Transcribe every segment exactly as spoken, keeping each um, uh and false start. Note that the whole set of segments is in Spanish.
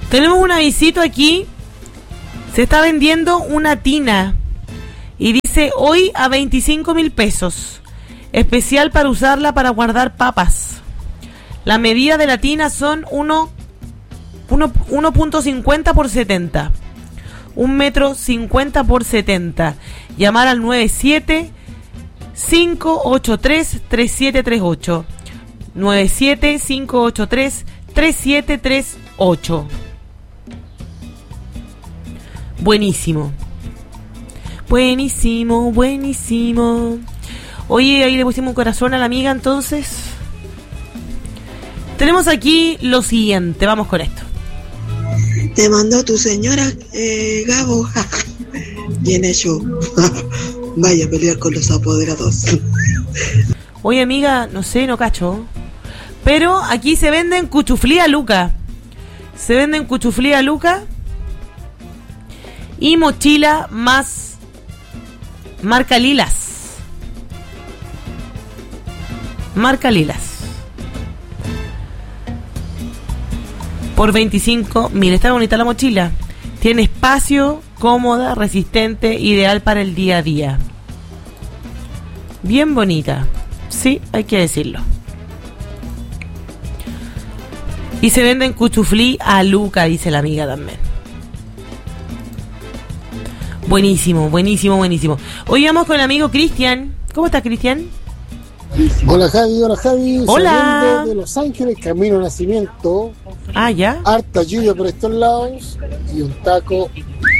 Tenemos un avisito aquí. Se está vendiendo una tina. Y dice, hoy a veinticinco mil pesos. Especial para usarla para guardar papas. La medida de la tina son uno punto cincuenta por setenta. un metro cincuenta por setenta. Llamar al nueve siete cinco ocho tres tres siete tres ocho. nueve siete cinco ocho tres tres siete tres ocho. Buenísimo. Buenísimo, buenísimo. Oye, ahí le pusimos un corazón a la amiga, entonces. Tenemos aquí lo siguiente, vamos con esto. Te mandó tu señora, eh, Gabo. Viene yo. Vaya a pelear con los apoderados. Oye, amiga, no sé, no cacho. Pero aquí se venden cuchuflí a Luca. Se venden cuchuflí a Luca. Y mochila más marca Lilas. Marca Lilas. Por veinticinco mil. Está bonita la mochila. Tiene espacio, cómoda, resistente, ideal para el día a día. Bien bonita. Sí, hay que decirlo. Y se venden cuchuflí a Luca, dice la amiga también. Buenísimo, buenísimo, buenísimo. Hoy vamos con el amigo Cristian. ¿Cómo estás, Cristian? Hola Javi, hola Javi. Hola. Saliendo de Los Ángeles, camino a Nacimiento. Ah, ya. Harta lluvia por estos lados y un taco.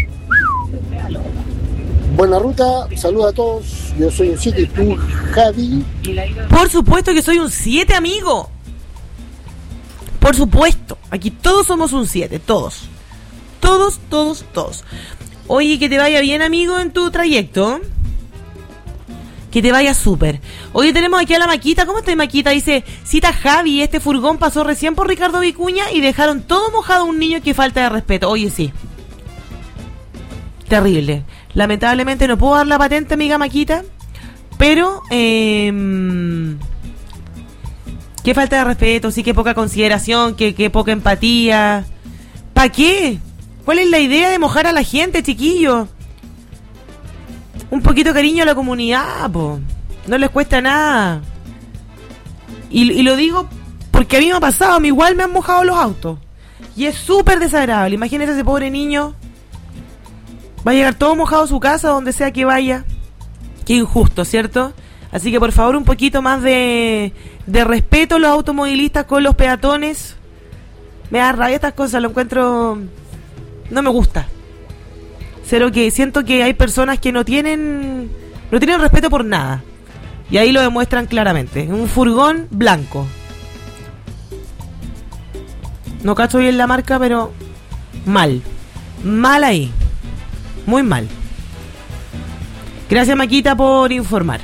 Buena ruta, saludos a todos. Yo soy un siete y tú, Javi. Por supuesto que soy un siete, amigo. Por supuesto. Aquí todos somos un siete, todos. Todos, todos, todos. Oye, que te vaya bien, amigo, en tu trayecto. Que te vaya súper. Oye, tenemos aquí a la Maquita. ¿Cómo está Maquita? Dice, cita Javi, este furgón pasó recién por Ricardo Vicuña y dejaron todo mojado a un niño. Que falta de respeto. Oye, sí. Terrible. Lamentablemente no puedo dar la patente, amiga Maquita. Pero, eh, qué falta de respeto, sí, qué poca consideración, qué, qué poca empatía. ¿Para qué? ¿Cuál es la idea de mojar a la gente, chiquillo? Un poquito de cariño a la comunidad, po. No les cuesta nada. Y, y lo digo porque a mí me ha pasado, a mí igual me han mojado los autos. Y es súper desagradable. Imagínense ese pobre niño. Va a llegar todo mojado a su casa, donde sea que vaya. Qué injusto, ¿cierto? Así que por favor un poquito más de, de respeto a los automovilistas con los peatones. Me da rabia estas cosas, lo encuentro... No me gusta. Cero que siento que hay personas que no tienen no tienen respeto por nada. Y ahí lo demuestran claramente. Un furgón blanco. No cacho bien la marca, pero mal. Mal ahí. Muy mal. Gracias, Maquita, por informar.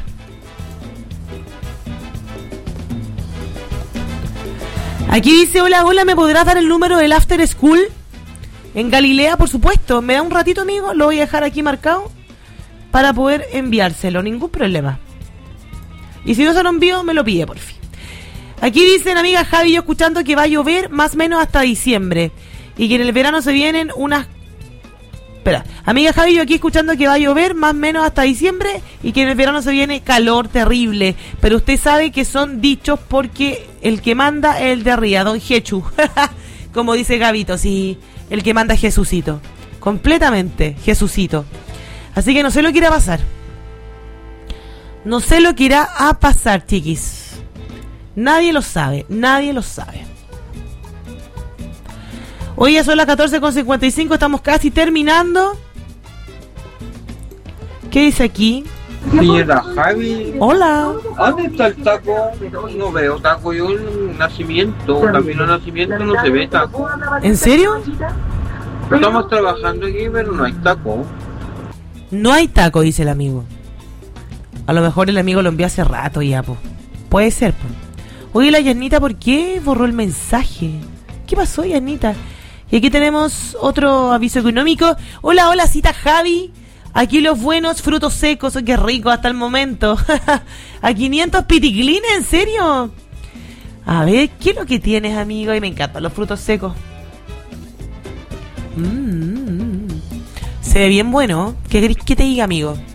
Aquí dice, hola, hola, ¿me podrás dar el número del After School? En Galilea, por supuesto. Me da un ratito, amigo. Lo voy a dejar aquí marcado para poder enviárselo. Ningún problema. Y si no se lo envío, me lo pide, por fin. Aquí dicen, amiga Javi, yo escuchando que va a llover más o menos hasta diciembre. Y que en el verano se vienen unas... Espera. Amiga Javi, yo aquí escuchando que va a llover más o menos hasta diciembre. Y que en el verano se viene calor terrible. Pero usted sabe que son dichos porque el que manda es el de arriba, don Jechu. Como dice Gabito, sí... El que manda es Jesucito. Completamente, Jesucito. Así que no sé lo que irá a pasar. No sé lo que irá a pasar, chiquis. Nadie lo sabe, nadie lo sabe. Hoy ya son las catorce con cincuenta y cinco, estamos casi terminando. ¿Qué dice aquí? Señora Javi. Hola. ¿Dónde está el taco? No veo taco. Yo en Nacimiento, camino a Nacimiento, no se ve taco. ¿En serio? Estamos trabajando aquí, pero no hay taco. No hay taco, dice el amigo. A lo mejor el amigo lo envió hace rato ya, po. Puede ser, po. Oye, la Yanita, ¿por qué borró el mensaje? ¿Qué pasó, Yanita? Y aquí tenemos otro aviso económico. Hola, hola, cita Javi. Aquí los buenos frutos secos. ¡Qué rico hasta el momento! A quinientos piticlines, ¿en serio? A ver, ¿qué es lo que tienes, amigo? Y me encantan los frutos secos. Mm, se ve bien bueno. ¿Qué querés que te diga, amigo?